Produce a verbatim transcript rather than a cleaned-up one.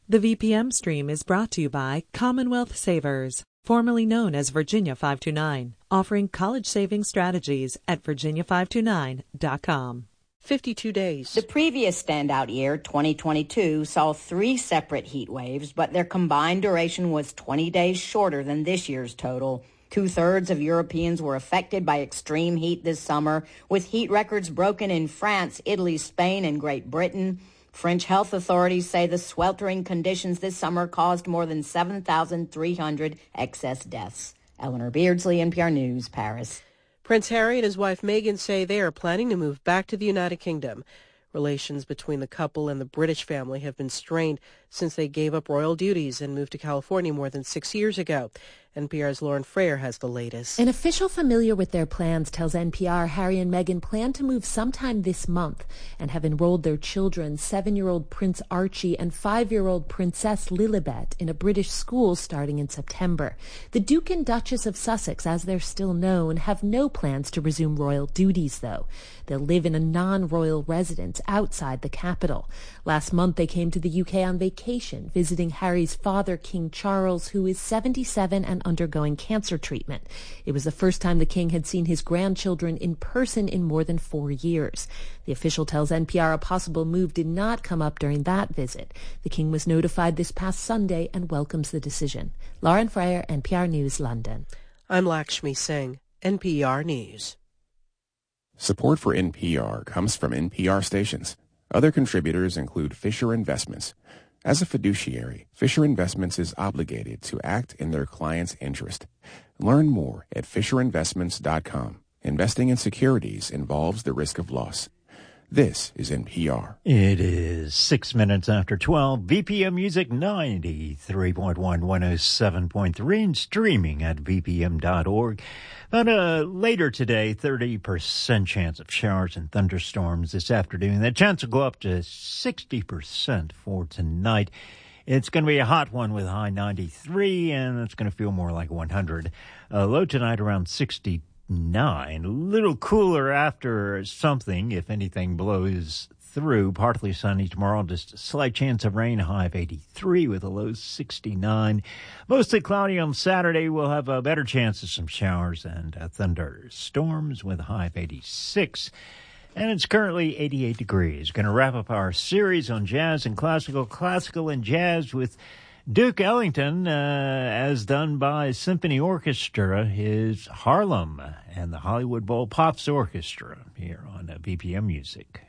The V P M stream is brought to you by Commonwealth Savers, formerly known as Virginia five two nine, offering college saving strategies at virginia five two nine dot com. fifty-two days. The previous standout year, twenty twenty-two, saw three separate heat waves, but their combined duration was twenty days shorter than this year's total. Two-thirds of Europeans were affected by extreme heat this summer, with heat records broken in France, Italy, Spain, and Great Britain. French health authorities say the sweltering conditions this summer caused more than seven thousand three hundred excess deaths. Eleanor Beardsley, N P R News, Paris. Prince Harry and his wife Meghan say they are planning to move back to the United Kingdom. Relations between the couple and the British family have been strained since they gave up royal duties and moved to California more than six years ago. N P R's Lauren Frayer has the latest. An official familiar with their plans tells N P R Harry and Meghan plan to move sometime this month and have enrolled their children, seven-year-old Prince Archie and five-year-old Princess Lilibet, in a British school starting in September. The Duke and Duchess of Sussex, as they're still known, have no plans to resume royal duties, though. They'll live in a non-royal residence outside the capital. Last month, they came to the U K on vacation, visiting Harry's father, King Charles, who is seventy-seven and undergoing cancer treatment. It was the first time the king had seen his grandchildren in person in more than four years. The official tells N P R a possible move did not come up during that visit. The king was notified this past Sunday and welcomes the decision. Lauren Frayer, N P R News, London. I'm Lakshmi Singh, N P R News. Support for N P R comes from N P R stations. Other contributors include Fisher Investments. As a fiduciary, Fisher Investments is obligated to act in their client's interest. Learn more at fisher investments dot com. Investing in securities involves the risk of loss. This is N P R. It is six minutes after twelve. V P M Music ninety-three point one, one oh seven point three, and streaming at v p m dot org. But uh, later today, thirty percent chance of showers and thunderstorms this afternoon. That chance will go up to sixty percent for tonight. It's going to be a hot one with a high ninety-three, and it's going to feel more like one hundred. Uh, low tonight around sixty-nine. A little cooler after something, if anything blows through. Partly sunny tomorrow, just a slight chance of rain, a high of eighty-three with a low sixty-nine. Mostly cloudy on Saturday. We'll have a better chance of some showers and uh, thunderstorms with a high of eighty-six. And it's currently eighty-eight degrees. Going to wrap up our series on jazz and classical, classical and jazz with Duke Ellington, uh, as done by Symphony Orchestra, his Harlem and the Hollywood Bowl Pops Orchestra here on uh, V P M Music.